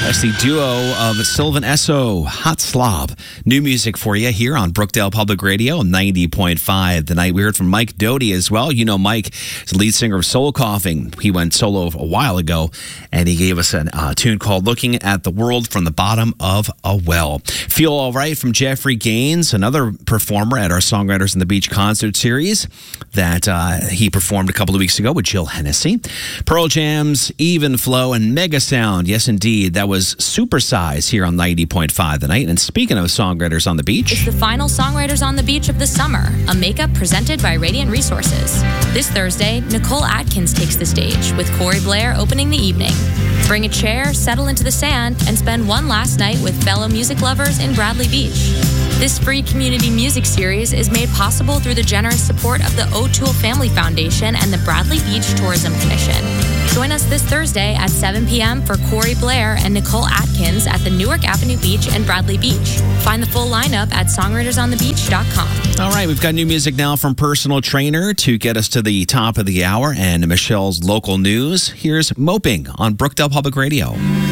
That's the duo of Sylvan Esso, Hot Slob. New music for you here on Brookdale Public Radio, 90.5. Tonight we heard from Mike Doty as well. You know Mike is the lead singer of Soul Coughing. He went solo a while ago, and he gave us a tune called Looking at the World from the Bottom of a Well. Feel All Right from Jeffrey Gaines, another performer at our Songwriters on the Beach concert series that he performed a couple of weeks ago with Jill Hennessy. Pearl Jam's Even Flow and Mega Sound. Yes, indeed. That was Supersize here on 90.5 tonight. And speaking of Songwriters on the Beach, it's the final Songwriters on the Beach of the summer, a makeup presented by Radiant Resources. This Thursday, Nicole Atkins takes the stage, with Corey Blair opening the evening. Bring a chair, settle into the sand, and spend one last night with fellow music lovers in Bradley Beach. This free community music series is made possible through the generous support of the O'Toole Family Foundation and the Bradley Beach Tourism Commission. Join us this Thursday at 7 p.m. for Corey Blair and Nicole Atkins at the Newark Avenue Beach and Bradley Beach. Find the full lineup at songwritersonthebeach.com. All right, we've got new music now from Personal Trainer to get us to the top of the hour and Michelle's local news. Here's Moping on Brookdale Public Radio.